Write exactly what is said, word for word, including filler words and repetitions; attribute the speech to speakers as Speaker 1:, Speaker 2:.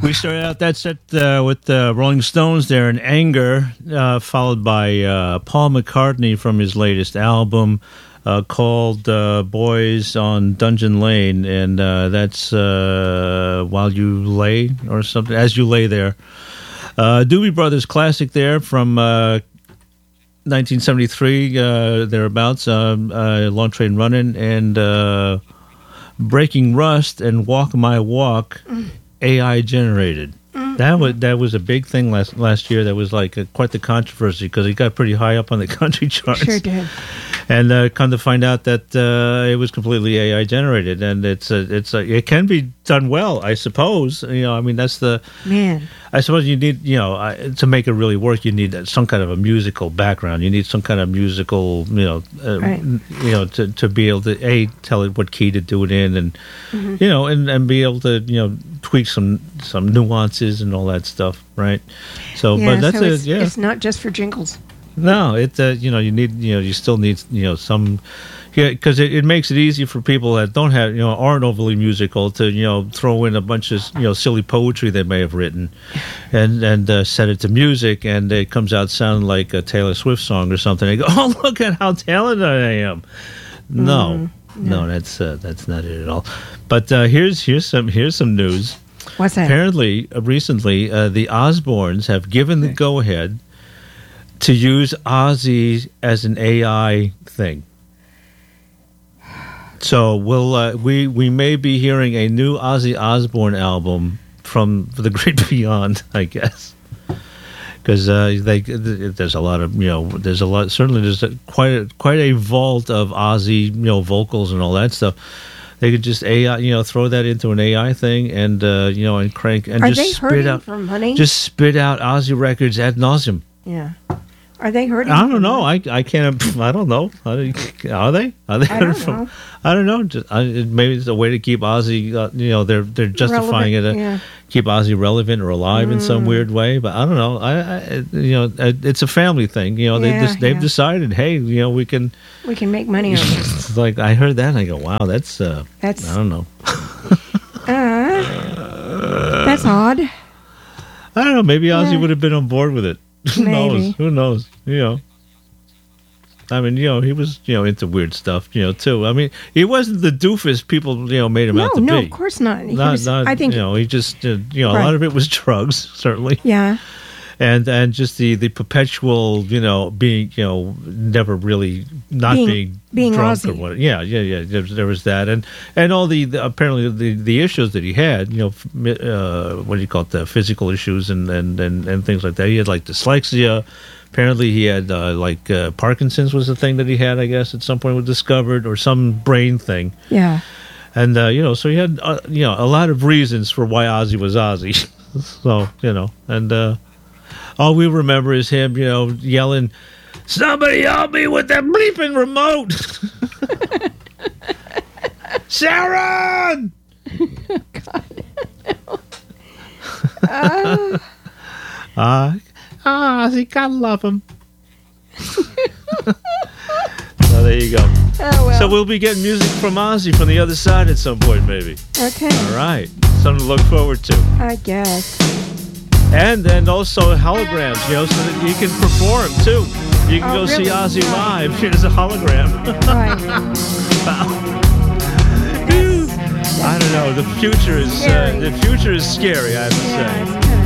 Speaker 1: We started out that set uh, with the uh, Rolling Stones there in Anger, uh, followed by uh, Paul McCartney from his latest album uh, called uh, Boys on Dungeon Lane, and uh, that's uh, While You Lay, or something, As You Lay There. Uh, Doobie Brothers classic there from uh, nineteen seventy-three, uh, thereabouts, uh, uh, Long Train Running, and uh, Breaking Rust and Walk My Walk, mm. A I generated. Mm-hmm. That was that was a big thing last last year. That was like a, quite the controversy because it got pretty high up on the country charts.
Speaker 2: Sure did.
Speaker 1: And uh, come to find out that uh, it was completely A I generated, and it's a, it's a, it can be done well, I suppose. You know, I mean, that's the
Speaker 2: man.
Speaker 1: I suppose you need, you know, I, to make it really work, you need some kind of a musical background. You need some kind of musical, you know, uh,
Speaker 2: right.
Speaker 1: you know, to, to be able to a tell it what key to do it in, and mm-hmm. you know, and, and be able to, you know, tweak some some nuances and all that stuff, right? So,
Speaker 2: yeah,
Speaker 1: but that's
Speaker 2: so
Speaker 1: a,
Speaker 2: it's,
Speaker 1: yeah,
Speaker 2: it's not just for jingles.
Speaker 1: No, it uh, you know you need you know you still need you know some yeah because it, it makes it easy for people that don't have you know aren't overly musical to you know throw in a bunch of you know silly poetry they may have written, and and uh, set it to music, and it comes out sounding like a Taylor Swift song or something. They go, oh, look at how talented I am. No, mm, no, no, that's uh, that's not it at all. But uh, here's here's some here's some news.
Speaker 2: What's that?
Speaker 1: Apparently, uh, recently uh, the Osbournes have given the go ahead to use Ozzy as an A I thing. So we'll uh, we we may be hearing a new Ozzy Osbourne album from the great beyond, I guess, because uh, they there's a lot of you know there's a lot certainly there's a, quite a, quite a vault of Ozzy you know vocals and all that stuff. They could just A I, you know, throw that into an A I thing, and uh, you know, and crank and
Speaker 2: Are
Speaker 1: just
Speaker 2: they
Speaker 1: spit out
Speaker 2: for money?
Speaker 1: just spit out Ozzy records ad nauseum.
Speaker 2: Yeah. Are they hurting?
Speaker 1: I don't know. I I can't. I don't know. Are they? Are they? Are they
Speaker 2: I don't
Speaker 1: from,
Speaker 2: know.
Speaker 1: I don't know. Just, I, maybe it's a way to keep Ozzy. Uh, you know, they're they're justifying
Speaker 2: relevant,
Speaker 1: it. To
Speaker 2: yeah.
Speaker 1: Keep Ozzy relevant or alive mm. in some weird way. But I don't know. I, I you know, it's a family thing. You know, they
Speaker 2: yeah,
Speaker 1: just they've
Speaker 2: yeah.
Speaker 1: decided. Hey, you know, we can
Speaker 2: we can make money on this.
Speaker 1: Like I heard that, and I go, wow, that's uh,
Speaker 2: that's
Speaker 1: I don't know.
Speaker 2: uh, that's odd.
Speaker 1: I don't know. Maybe Ozzy
Speaker 2: yeah.
Speaker 1: would have been on board with it. Who
Speaker 2: Maybe.
Speaker 1: knows? Who knows? You know. I mean, you know, he was, you know, into weird stuff, you know, too. I mean, he wasn't the doofus people, you know, made him
Speaker 2: no,
Speaker 1: out to
Speaker 2: no,
Speaker 1: be.
Speaker 2: of course not. He
Speaker 1: Not,
Speaker 2: was,
Speaker 1: not,
Speaker 2: I think,
Speaker 1: you know, he just, uh, you know,
Speaker 2: right.
Speaker 1: a lot of it was drugs, certainly.
Speaker 2: Yeah.
Speaker 1: And and just the, the perpetual, you know, being, you know, never really not
Speaker 2: being,
Speaker 1: being,
Speaker 2: being
Speaker 1: drunk
Speaker 2: Ozzy.
Speaker 1: or what. Yeah, yeah, yeah. There, there was that, and and all the, the apparently the, the issues that he had, you know, uh, what do you call it, the physical issues and, and, and, and things like that. He had like dyslexia. Apparently, he had uh, like uh, Parkinson's was the thing that he had. I guess at some point was discovered, or some brain thing.
Speaker 2: Yeah.
Speaker 1: And uh, you know, so he had uh, you know a lot of reasons for why Ozzy was Ozzy. So you know, and uh, all we remember is him, you know, yelling, "Somebody help me with that bleeping remote, Sharon!"
Speaker 2: God. uh.
Speaker 1: uh, Ah, Ozzy, gotta love him. So there you go.
Speaker 2: Oh, well.
Speaker 1: So we'll be getting music from Ozzy from the other side at some point, maybe.
Speaker 2: Okay.
Speaker 1: All right. Something to look forward to.
Speaker 2: I guess.
Speaker 1: And then also holograms, you know, so that you can perform, too. You can
Speaker 2: oh,
Speaker 1: go
Speaker 2: really?
Speaker 1: see Ozzy
Speaker 2: right.
Speaker 1: live. Here's a hologram.
Speaker 2: Right.
Speaker 1: Wow. I don't know. The future is uh, the future is scary, I have to
Speaker 2: yeah,
Speaker 1: say.
Speaker 2: it's kind of